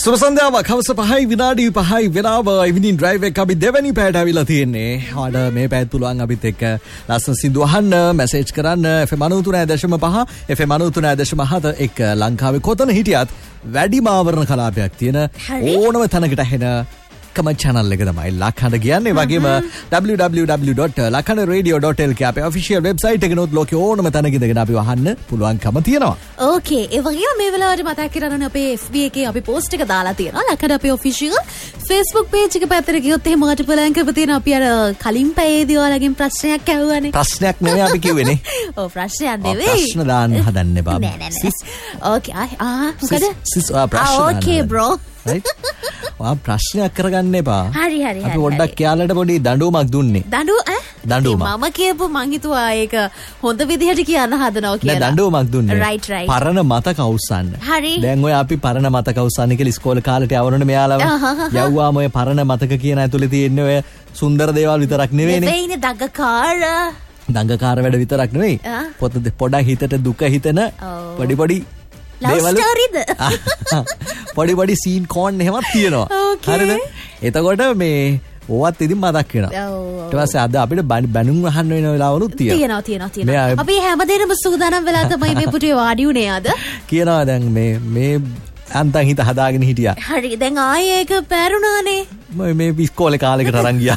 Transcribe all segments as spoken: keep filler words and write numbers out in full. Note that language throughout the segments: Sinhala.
සුබ සන්ධ්‍යාවක් හවස පහයි විනාඩි පහයි වෙලාව ඉවිනින් ඩ්‍රයිව් එක අපි දෙවැනි පැයට අවිලා තියෙන්නේ. ඔයාලට මේ පැය තුලන් අපිත් එක්ක ලස්සන සින්දු අහන්න මැසේජ් කරන්න F M ninety three point five F M ninety three point seven එක ලංකාවේ කොතන හිටියත් වැඩිම ආවරණ කලාපයක් තියෙන ඕනම තැනකට ඇහෙන කමෙන්ට් channel එක තමයි ලක්හඬ කියන්නේ. වගේම w w w dot lakhanda radio dot l k අපේ official website එකනොත් ලෝකේ ඕනම තැනක ඉඳගෙන අපි අහන්න පුළුවන්කම තියෙනවා. ඕකේ ඒ වගේම මේ වෙලාවට මතක් කරගන්න අපේ F B එකේ අපි post එක දාලා තියෙනවා. ලක්හඬ අපේ official Facebook page එක පැත්තට ගියොත් එහෙම ඔයාලට බලන්න තියෙන අපි අර කලින් පැයේදී ඔයාලගෙන් ප්‍රශ්නයක් ඇහුවානේ. ප්‍රශ්නයක් නෙවෙයි අපි කිව්වේනේ. ඔව් ප්‍රශ්නයක් නෙවෙයි. ප්‍රශ්න දාන්න හදන්න බා. සිස් ඕකේ ආ මොකද? සිස් ආ ප්‍රශ්න. ඕකේ bro. right වා ප්‍රශ්නයක් කරගන්න එපා. හරි හරි හරි. අපි පොඩ්ඩක් යාලට පොඩි දඬුවමක් දුන්නේ. දඬුව ඈ? දඬුවමක්. මම කියපු මං හිතුවා ඒක හොඳ විදිහට කියන්න හදනවා කියලා. නෑ දඬුවමක් දුන්නේ. right right. පරණ මතක අවුස්සන්න. හරි. දැන් ඔය අපි පරණ මතක අවුස්සන්න කියලා ඉස්කෝලේ කාලේට යවනනේ මෙයාලව. යවුවාම ඔය පරණ මතක කියන ඇතුලේ තියෙන්නේ ඔය සුන්දර දේවල් විතරක් නෙවෙයිනේ. නෙවෙයිනේ දඟකාර. දඟකාර වැඩ විතරක් නෙවෙයි. පොත පොඩක් හිතට දුක හිතන පොඩි පොඩි ලව් ස්ටෝරිද? පොඩි පොඩි සීන් කෝන් එහෙමත් තියෙනවා. හරිද? එතකොට මේ ඕවත් ඉතින් මතක් වෙනවා. ඊට පස්සේ අද අපිට බැනුම් අහන්න වෙන වෙලාවලුත් තියෙනවා. තියෙනවා තියෙනවා තියෙනවා. අපි හැමදේම සූදානම් වෙලා තමයි මේ පුටේ වාඩි උනේ අද. කියනවා දැන් මේ මේ අන්තන් හිත හදාගෙන හිටියා. හරි දැන් ආයේ ඒක පැරුණානේ. මම මේ ඉස්කෝලේ කාලෙකට අරන් ගියා.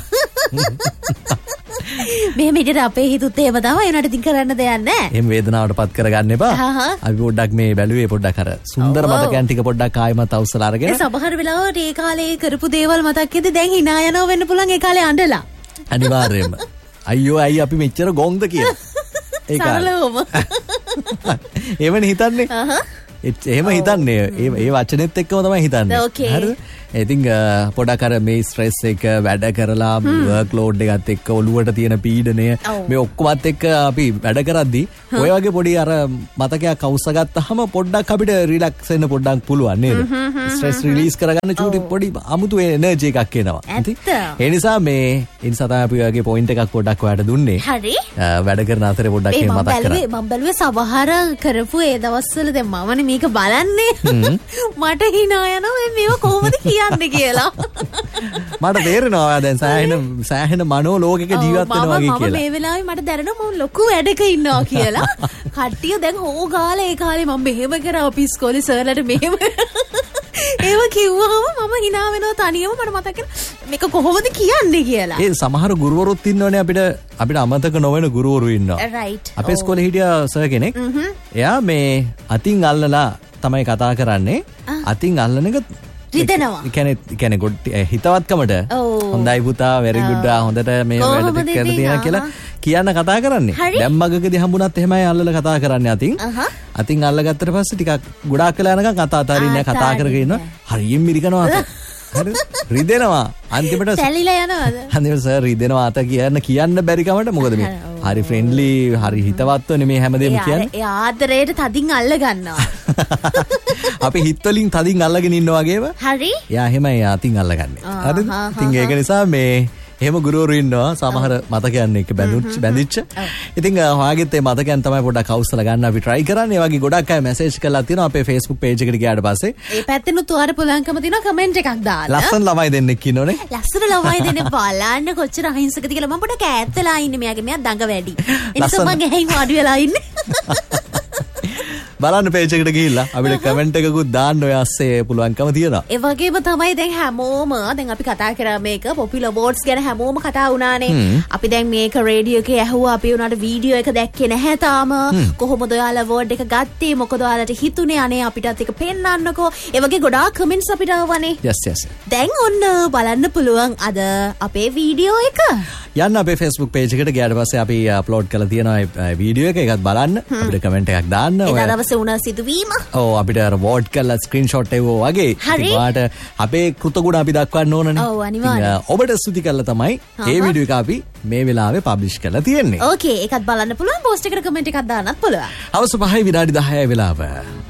මේ මෙහෙට අපේ හිතුත් එහෙම තමයි. ඒනට ඉතින් කරන්න දෙයක් නැහැ. එහෙම වේදනාවටපත් කරගන්න එපා. අපි පොඩ්ඩක් මේ බැලුවේ පොඩ්ඩක් අර සුන්දර මතකයන් ටික පොඩ්ඩක් ආයෙමත් අවසල අරගෙන. ඒ සමහර වෙලාවට ඒ කාලේ කරපු දේවල් මතක් වෙද්දී දැන් hina යනවා වෙන්න පුළුවන් ඒ කාලේ අඬලා. අනිවාර්යයෙන්ම. අයියෝ අයිය අපි මෙච්චර ගොංගද කියලා. ඒ කාලේ. සරලවම. එවනේ හිතන්නේ. එහෙම හිතන්නේ. ඒ ඒ වචනෙත් එක්කම තමයි හිතන්නේ. හරිද? ඉතින් පොඩක් අර මේ ස්ට්‍රෙස් එක වැඩ කරලා වර්ක් ලෝඩ් එකත් එක්ක ඔළුවට තියෙන පීඩනය මේ ඔක්කොමත් එක්ක අපි වැඩ කරද්දී ඔය වගේ පොඩි අර මතකයක් අවුස්ස ගත්තාම පොඩ්ඩක් අපිට රිලැක්ස් වෙන්න පොඩ්ඩක් පුළුවන් නේද? ස්ට්‍රෙස් රිලීස් කරගන්න චූටි පොඩි අමුතු එනර්ජි එකක් එනවා. ඒ නිසා මේ ඒ නිසා තමයි අපි ඔයගේ පොයින්ට් එකක් පොඩ්ඩක් ඔයාලට දුන්නේ. හරි. වැඩ කරන අතරේ පොඩ්ඩක් ඒක මතක් කරගන්න. මම බැලුවේ සමහර කරපු ඒ දවස්වල දැන් මමනේ මේක බලන්නේ. මට hina යනවා මේව කොහොමද කියන්නේ කියලා. මට තේරෙනවා දැන් සෑහෙන සෑහෙන මනෝ ලෝකයක ජීවත් වෙනවා වගේ කියලා. මම මේ වෙලාවේ මට දැනෙනවා මම ලොකු වැඩක ඉන්නවා කියලා. කට්ටිය දැන් හොගාලා ඒ කාලේ මම මෙහෙම කරා අපි ඉස්කෝලේ සර්ලට මෙහෙම ඒව කිව්වම මම hina වෙනවා තනියම. මට මතක මේක කොහොමද කියන්නේ කියලා. ඒ සමහර ගුරුවරුත් ඉන්නවනේ අපිට අපිට අමතක නොවන ගුරුවරු ඉන්නවා. right. අපේ ඉස්කෝලේ හිටිය සර් කෙනෙක්. එයා මේ අතින් අල්ලලා තමයි කතා කරන්නේ. අතින් අල්ලන එක රිදෙනවා. ඒ කියන්නේ ඒ කියන්නේ ගොඩ හිතවත්කමට හොඳයි පුතා very good හොඳට මේ වැඩ ටික කරලා තියෙනවා කියලා කියන්න කතා කරන්නේ. දැන් මගකදී හම්බුණත් එහෙමයි අල්ලලා කතා කරන්නේ අතින්. අතින් අල්ලගත්තට පස්සේ ටිකක් ගොඩාක් වෙලා යනකම් කතා අතරින්නේ කතා කරගෙන ඉන්නවා. හරියෙන් මිරිකනවා අත. හරිද? රිදෙනවා. අන්තිමට සැලිලා යනවාද? අන්තිමට සර් රිදෙනවා අත කියන්න කියන්න බැරි කමට මොකද මේ හරි ෆ්‍රෙන්ඩ්ලි හරි හිතවත්වනේ මේ හැමදේම කියන්නේ. ඒ ආදරේට තදින් අල්ල ගන්නවා. අපි හිත වලින් තදින් අල්ලගෙන ඉන්නවා වගේම. හරි. එයා එහෙමයි අතින් අල්ලගන්නේ. හරිද? ඉතින් ඒක නිසා මේ එහෙම ගුරුවරු ඉන්නවා සමහර මතකයන් එක්ක බැඳුච්ච බැඳිච්ච. ඉතින් ඔයාගෙත් මේ මතකයන් තමයි පොඩ්ඩක් අවුස්සලා ගන්න අපි try කරන්නේ. ඒ වගේ ගොඩක් අය මැසේජ් කරලා තියෙනවා අපේ Facebook page එකට ගියාට පස්සේ. ඒ පැත්තෙනුත් ඔයාලට පුළුවන්කම තියෙනවා කමෙන්ට් එකක් දාන්න. ලස්සන ළමයි දෙන්නෙක් ඉන්නෝනේ. ලස්සන ළමයි දෙන්නෙක් බලන්න කොච්චර අහිංසකද කියලා. මම පොඩ්ඩක් ඈත් වෙලා ඉන්නේ. මෙයාගේ මෙයා දඟ වැඩි. ඒ නිසා මම ගෙහින් වාඩි වෙලා ඉන්නේ. බලන්න page එකට ගිහිල්ලා අපිට කමෙන්ට් එකකුත් දාන්න ඔය ASCII පුළුවන්කම තියෙනවා. ඒ වගේම තමයි දැන් හැමෝම දැන් අපි කතා කරා මේක Popular Awards ගැන හැමෝම කතා වුණානේ. අපි දැන් මේක රේඩියෝ එකේ ඇහුවා. අපි උනාට වීඩියෝ එක දැක්කේ නැහැ තාම. කොහොමද ඔයාලා award එක ගත්තේ? මොකද ඔයාලට හිතුනේ අනේ අපිටත් එක පෙන්නන්නකෝ. ඒ වගේ ගොඩාක් කමෙන්ට්ස් අපිට ආවනේ. yes yes. දැන් ඔන්න බලන්න පුළුවන් අද අපේ වීඩියෝ එක. යන්න අපේ Facebook page එකට ගියාට පස්සේ අපි අප්ලෝඩ් කරලා තියෙනවා වීඩියෝ එක. ඒකත් බලන්න. අපිට කමෙන්ට් එකක් දාන්න. ඔය උන සිදුවීම ඔව් අපිට අර වෝට් කරලා ස්ක්‍රීන්ෂොට් ඒවෝ වගේ ඊට අපේ කෘතගුණ අපි දක්වන්න ඕනනේ. ඔව් අනිවාර්යයෙන්. ඔබට ස්තුති කළා තමයි මේ වීඩියෝ එක අපි මේ වෙලාවේ පබ්ලිෂ් කරලා තියෙන්නේ. ඕකේ ඒකත් බලන්න පුළුවන්. පෝස්ට් එකට කමෙන්ට් එකක් දාන්නත් පුළුවන්. හවස පහයි විනාඩි දහයයි වෙලාව.